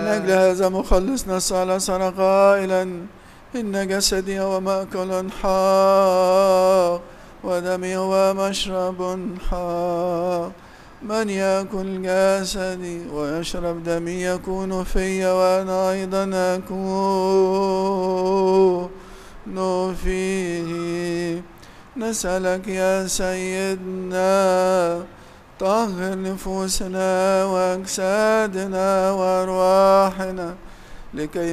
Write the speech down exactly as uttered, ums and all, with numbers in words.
أجل هذا مخلصنا الصالح صار قائلا إن جسدي هو مأكل حق ودمي هو مشرب حق. من يأكل جسدي ويشرب دمي يكون في وأنا أيضا أكون فيه. نسألك يا سيدنا طهر نفوسنا وأجسادنا وأرواحنا لكي